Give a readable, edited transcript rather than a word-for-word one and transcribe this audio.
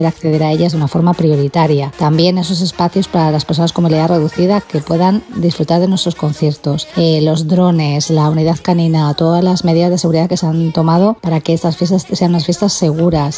acceder a ellas de una forma prioritaria. También esos espacios para las personas con movilidad reducida que puedan disfrutar de nuestros conciertos. Los drones, la unidad canina, todas las medidas de seguridad que se han tomado para que estas fiestas sean unas fiestas seguras.